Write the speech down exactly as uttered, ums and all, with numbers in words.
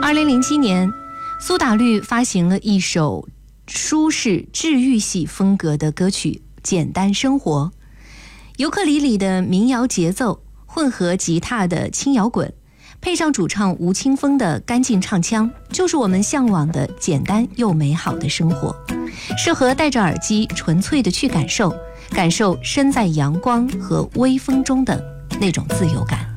二零零七年，苏打绿发行了一首舒适治愈系风格的歌曲《简单生活》，尤克里里的民谣节奏混合吉他的轻摇滚，配上主唱吴青峰的干净唱腔，就是我们向往的简单又美好的生活，适合戴着耳机纯粹的去感受，感受身在阳光和微风中的那种自由感。